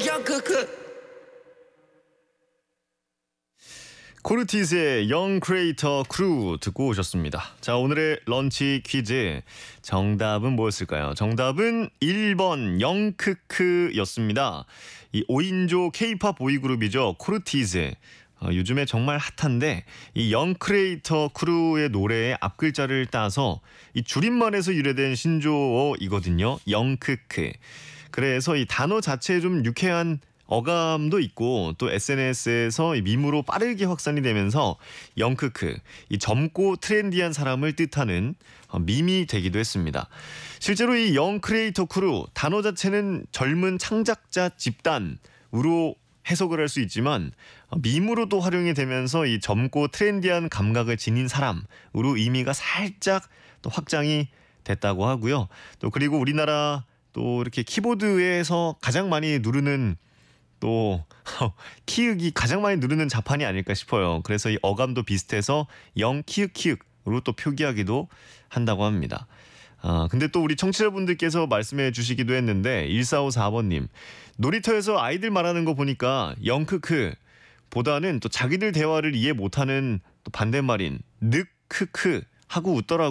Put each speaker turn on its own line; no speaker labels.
영크크.
코르티스의 영 크리에이터 크루 듣고 오셨습니다. 자, 오늘의 런치 퀴즈 정답은 뭐였을까요? 정답은 1번 영크크였습니다. 이 5인조 K-팝 보이그룹이죠. 코르티스. 요즘에 정말 핫한데 이 영 크리에이터 크루의 노래의 앞글자를 따서 이 줄임말에서 유래된 신조어이거든요. 영크크. 그래서 이 단어 자체에 좀 유쾌한 어감도 있고 또 SNS에서 밈으로 빠르게 확산이 되면서 영크크, 이 젊고 트렌디한 사람을 뜻하는 밈이 되기도 했습니다. 실제로 이 영 크리에이터 크루 단어 자체는 젊은 창작자 집단으로 해석을 할 수 있지만 밈으로도 활용이 되면서 이 젊고 트렌디한 감각을 지닌 사람으로 의미가 살짝 또 확장이 됐다고 하고요. 또 그리고 우리나라 또 이렇게 키보드에서 가장 많이 누르는 또 키읔이 가장 많이 누르는 자판이 아닐까 싶어요. 그래서 이 어감도 비슷해서 영 키읔키읔으로 또 표기하기도 한다고 합니다. 근데 또 우리 청취자분들께서 말씀해 주시기도 했는데 1454번님 놀이터에서 아이들 말하는 거 보니까 영크크 보다는 또 자기들 대화를 이해 못하는 또 반대말인 늑크크 하고 웃더라고요.